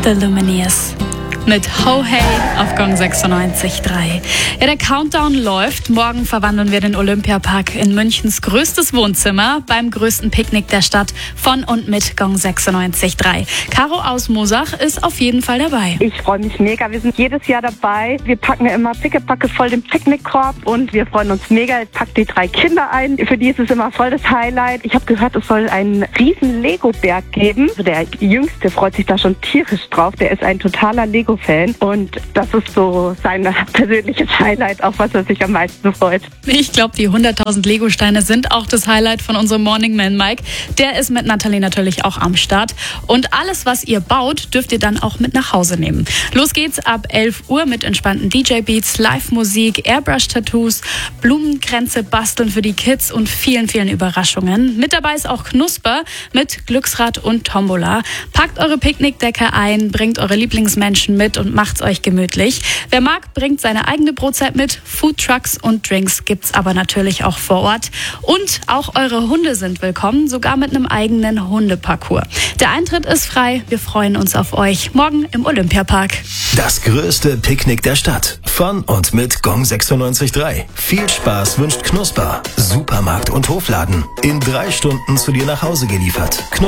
The Lumineers mit Ho Hey auf Gong 96.3. Ja, der Countdown läuft. Morgen verwandeln wir den Olympiapark in Münchens größtes Wohnzimmer beim größten Picknick der Stadt von und mit Gong 96.3. Caro aus Moosach ist auf jeden Fall dabei. Ich freue mich mega. Wir sind jedes Jahr dabei. Wir packen immer pickepacke voll den Picknickkorb und wir freuen uns mega. Ich packe die 3 Kinder ein. Für die ist es immer voll das Highlight. Ich habe gehört, es soll einen riesen Lego-Berg geben. Der Jüngste freut sich da schon tierisch drauf. Der ist ein totaler Lego-Fan und das ist so sein persönliches Highlight, auf was er sich am meisten freut. Ich glaube, die 100.000 Lego-Steine sind auch das Highlight von unserem Morning Man Mike. Der ist mit Nathalie natürlich auch am Start. Und alles, was ihr baut, dürft ihr dann auch mit nach Hause nehmen. Los geht's ab 11 Uhr mit entspannten DJ-Beats, Live-Musik, Airbrush-Tattoos, Blumenkränze basteln für die Kids und vielen, vielen Überraschungen. Mit dabei ist auch Knusper mit Glücksrad und Tombola. Packt eure Picknickdecke ein, bringt eure Lieblingsmenschen mit und macht's euch gemütlich. Wer mag, bringt seine eigene Brotzeit mit. Foodtrucks und Drinks gibt's aber natürlich auch vor Ort. Und auch eure Hunde sind willkommen, sogar mit einem eigenen Hundeparcours. Der Eintritt ist frei. Wir freuen uns auf euch morgen im Olympiapark. Das größte Picknick der Stadt. Von und mit Gong 96.3. Viel Spaß wünscht Knusper. Supermarkt und Hofladen. In 3 Stunden zu dir nach Hause geliefert.